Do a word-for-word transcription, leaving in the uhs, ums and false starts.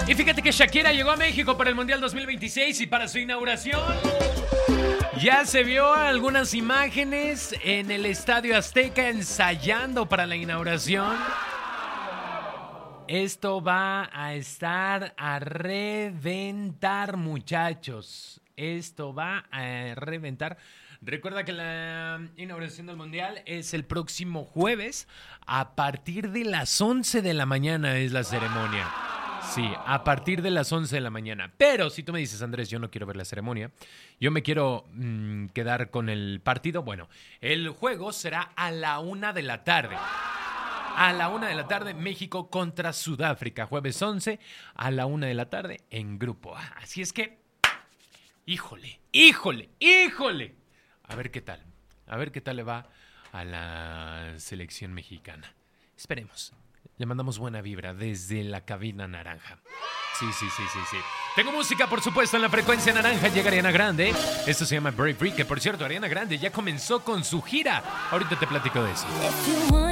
Y fíjate que Shakira llegó a México para el Mundial dos mil veintiséis y para su inauguración ya se vio algunas imágenes en el Estadio Azteca ensayando para la inauguración. Esto va a estar a reventar, muchachos. Esto va a reventar. Recuerda que la inauguración del Mundial es el próximo jueves. A partir de las once de la mañana es la ceremonia. Sí, a partir de las once de la mañana. Pero si tú me dices, Andrés, yo no quiero ver la ceremonia, yo me quiero mmm, quedar con el partido. Bueno, el juego será a la una de la tarde. A la una de la tarde, México contra Sudáfrica. Jueves once, a la una de la tarde, en Grupo A. Así es que, híjole, híjole, híjole. A ver qué tal. A ver qué tal le va a la selección mexicana. Esperemos. Le mandamos buena vibra desde la cabina naranja. Sí, sí, sí, sí, sí. Tengo música, por supuesto, en la frecuencia naranja. Llega Ariana Grande. Esto se llama Brave Free, que por cierto, Ariana Grande ya comenzó con su gira. Ahorita te platico de eso.